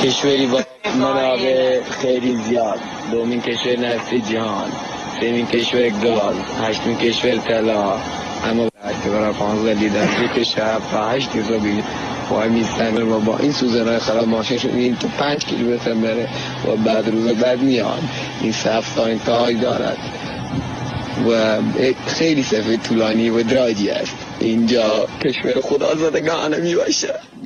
کشوری با منابع خیلی زیاد، دومین کشور نفت جهان، سومین کشور گاز، هشتمین کشور طلا. اما وقتی برای 15 لیتر که شب تا 8 روز بگید وای میستمر و با این سوزنهای خراب ماشینشون این تو 5 کیلومتر بره و بعد روز بعد میان. این صف تا انتهای دارد و خیلی صفحه طولانی و درازی است. اینجا کشور خدا زدگانه می باشه.